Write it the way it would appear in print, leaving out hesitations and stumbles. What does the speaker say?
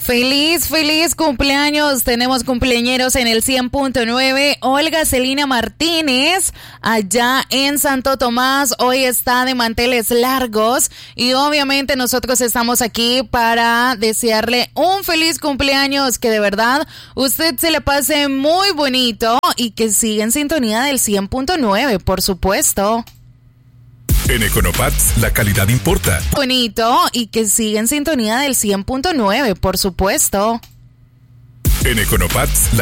Feliz cumpleaños. Tenemos cumpleañeros en el 100.9. Olga Celina Martínez, allá en Santo Tomás, hoy está de manteles largos y obviamente nosotros estamos aquí para desearle un feliz cumpleaños, que de verdad usted se le pase muy bonito y que siga en sintonía del 100.9, por supuesto. En Econopats, la calidad importa. Bonito y que siga en sintonía del 100.9, por supuesto. En Econopats, la